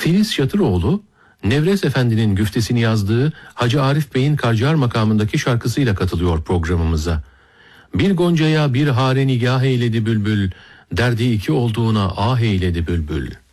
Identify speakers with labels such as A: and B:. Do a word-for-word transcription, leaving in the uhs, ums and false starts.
A: Filiz Şatıroğlu, Nevres Efendi'nin güftesini yazdığı Hacı Arif Bey'in Karcar makamındaki şarkısıyla katılıyor programımıza. Bir goncaya bir hare nigah eyledi bülbül, derdi iki olduğuna ah eyledi bülbül.